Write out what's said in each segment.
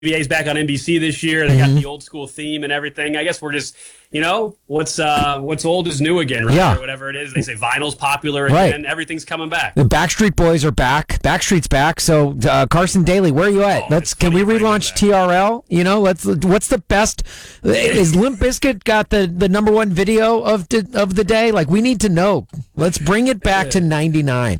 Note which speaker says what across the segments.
Speaker 1: NBA's back on NBC this year. They got the old school theme and everything. I guess we're just, what's old is new again, right?
Speaker 2: Yeah.
Speaker 1: Or whatever it is. They say vinyl's popular again. Right. Everything's coming back.
Speaker 2: The Backstreet Boys are back. Backstreet's back. So Carson Daly, where are you at? Can we relaunch TRL? What's the best? Is Limp Bizkit got the number one video of the day? Like, we need to know. Let's bring it back to 99.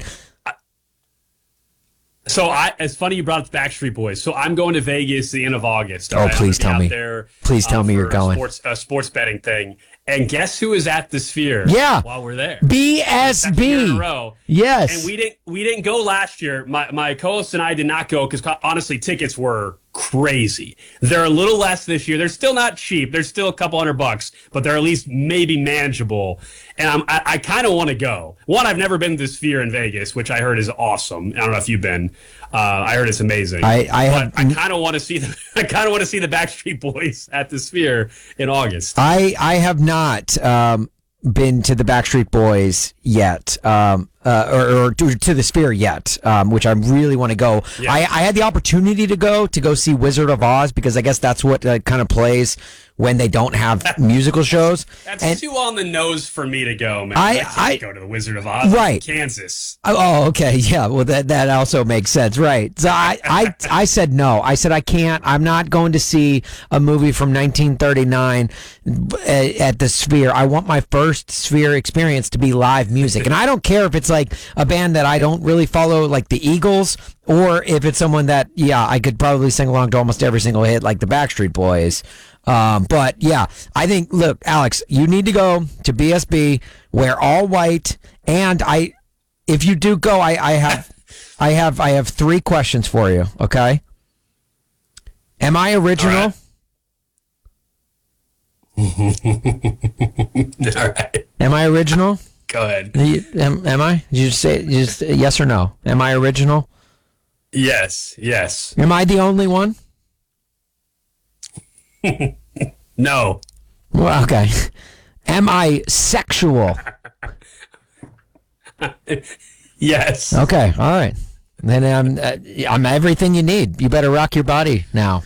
Speaker 1: So it's funny you brought up the Backstreet Boys. So I'm going to Vegas the end of August.
Speaker 2: Oh, please tell me. Please tell me you're going.
Speaker 1: Sports betting thing. And guess who is at the Sphere?
Speaker 2: Yeah.
Speaker 1: While we're there.
Speaker 2: BSB.
Speaker 1: In a row.
Speaker 2: Yes.
Speaker 1: And we didn't go last year. My co-host and I did not go because honestly tickets were crazy. They're a little less this year. They're still not cheap. They're still a couple $100, but they're at least maybe manageable. And I kind of want to go. One, I've never been to the Sphere in Vegas, which I heard is awesome. I don't know if you've been. I heard it's amazing. I kind of want to see the Backstreet Boys at the Sphere in August.
Speaker 2: I have not been to the Backstreet Boys yet, or to the Sphere yet, which I really want to go. Yeah. I had the opportunity to go see Wizard of Oz because I guess that's what kind of plays when they don't have musical shows.
Speaker 1: That's too on the nose for me to go, man. I can't go to the Wizard of Oz,
Speaker 2: right?
Speaker 1: Kansas.
Speaker 2: Oh, okay, yeah. Well, that also makes sense, right? So I said no. I said I can't. I'm not going to see a movie from 1939 at the Sphere. I want my first Sphere experience to be live music, and I don't care if it's like a band that I don't really follow, like the Eagles, or if it's someone that I could probably sing along to almost every single hit, like the Backstreet Boys. But yeah, I think, look, Alex, you need to go to BSB, wear all white, and if you do go, I have 3 questions for you. Okay. Am I original?
Speaker 1: All right.
Speaker 2: Am I original?
Speaker 1: Go ahead.
Speaker 2: Am I? Did you say yes or no? Am I original?
Speaker 1: Yes.
Speaker 2: Am I the only one?
Speaker 1: No.
Speaker 2: Well, okay. Am I sexual?
Speaker 1: Yes.
Speaker 2: Okay. All right. Then I'm everything you need. You better rock your body now.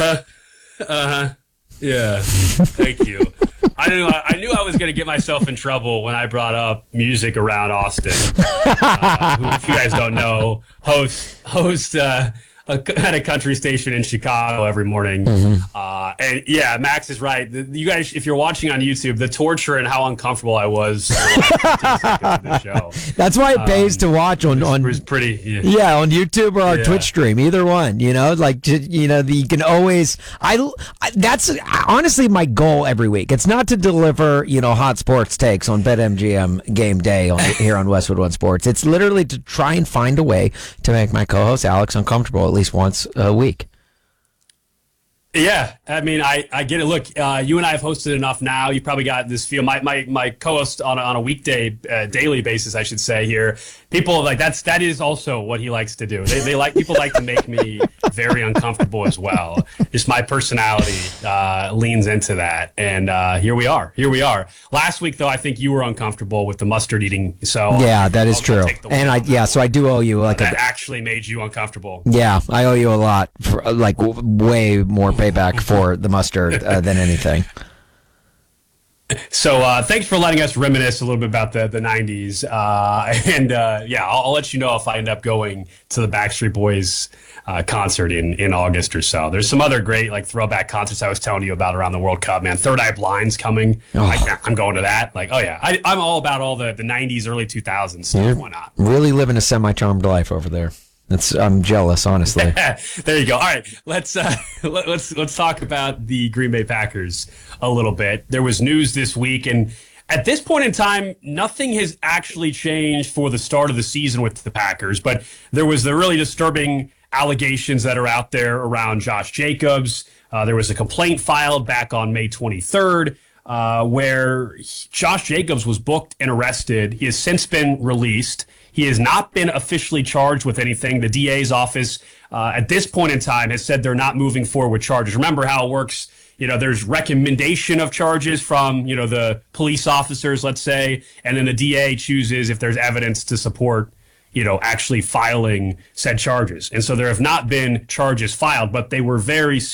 Speaker 1: Yeah. Thank you. I knew I was going to get myself in trouble when I brought up music around Austin. Who, if you guys don't know, host at a country station in Chicago every morning. And yeah, Max is right. You guys, if you're watching on YouTube, the torture and how uncomfortable I was for the show.
Speaker 2: That's why it pays to watch on
Speaker 1: was pretty
Speaker 2: on YouTube or our Twitch stream, either one. You can always. That's honestly my goal every week. It's not to deliver hot sports takes on BetMGM game day here on Westwood One Sports. It's literally to try and find a way to make my co-host Alex uncomfortable at least once a week.
Speaker 1: Yeah, I mean, I get it. Look, you and I have hosted enough now. You've probably got this feel. My co-host on a weekday, daily basis, I should say here. People like that is also what he likes to do. People like to make me very uncomfortable as well. Just my personality leans into that, and here we are. Last week, though, I think you were uncomfortable with the mustard eating. So
Speaker 2: yeah, that is true. And so I do owe you
Speaker 1: that actually made you uncomfortable.
Speaker 2: Yeah, I owe you a lot for way more payback for the mustard than anything.
Speaker 1: So thanks for letting us reminisce a little bit about the 90s. I'll let you know if I end up going to the Backstreet Boys concert in August or so. There's some other great throwback concerts I was telling you about around the World Cup, man. Third Eye Blind's coming. Oh. I'm going to that. I'm all about all the 90s, early 2000s stuff. Why not?
Speaker 2: Really living a semi-charmed life over there. I'm jealous, honestly.
Speaker 1: There you go. All right, let's talk about the Green Bay Packers a little bit. There was news this week, and at this point in time, nothing has actually changed for the start of the season with the Packers. But there was the really disturbing allegations that are out there around Josh Jacobs. There was a complaint filed back on May 23rd. Where Josh Jacobs was booked and arrested. He has since been released. He has not been officially charged with anything. The DA's office, at this point in time, has said they're not moving forward with charges. Remember how it works. There's recommendation of charges from, the police officers, let's say, and then the DA chooses if there's evidence to support, actually filing said charges. And so there have not been charges filed, but they were very